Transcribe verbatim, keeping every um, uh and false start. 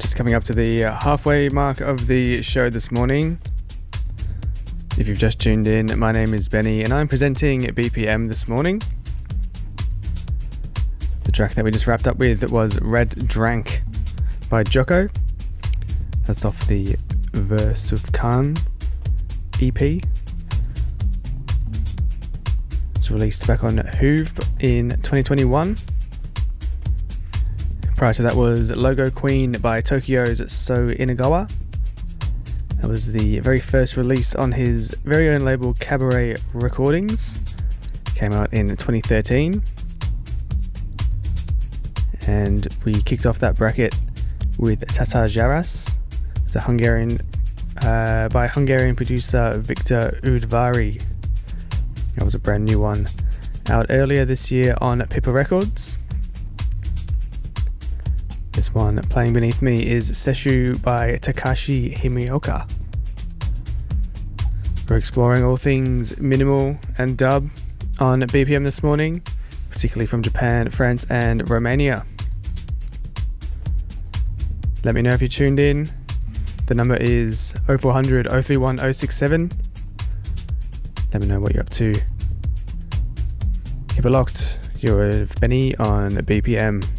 Just coming up to the halfway mark of the show this morning. If you've just tuned in, my name is Benny and I'm presenting B P M this morning. The track that we just wrapped up with was Red Drank by Joko. That's off the Versufkan E P. It's released back on Hoove in twenty twenty-one. Prior to that was Logo Queen by Tokyo's So Inagawa. That was the very first release on his very own label Cabaret Recordings. Came out in twenty thirteen. And we kicked off that bracket with Tata Jaras. It's a Hungarian, uh, by Hungarian producer Victor Udvari. That was a brand new one out earlier this year on Pippa Records. This one playing beneath me is Seshu by Takashi Himioka. We're exploring all things minimal and dub on B P M this morning, particularly from Japan, France and Romania. Let me know if you tuned in. The number is oh four hundred, oh three one, oh six seven. Let me know what you're up to. Keep it locked. You're with Benny on B P M.